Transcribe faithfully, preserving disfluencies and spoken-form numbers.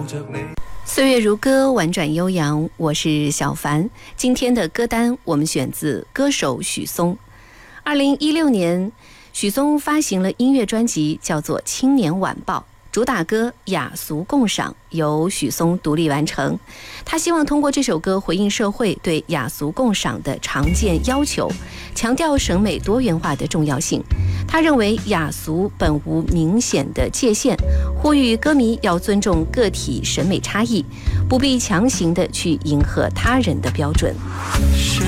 岁月如歌，婉转悠扬，我是小凡。今天的歌单我们选自歌手许嵩。二零一六年，许嵩发行了音乐专辑，叫做《青年晚报》。主打歌《雅俗共赏》由许嵩独立完成，他希望通过这首歌回应社会对雅俗共赏的常见要求，强调审美多元化的重要性。他认为雅俗本无明显的界限，呼吁歌迷要尊重个体审美差异，不必强行的去迎合他人的标准。 谁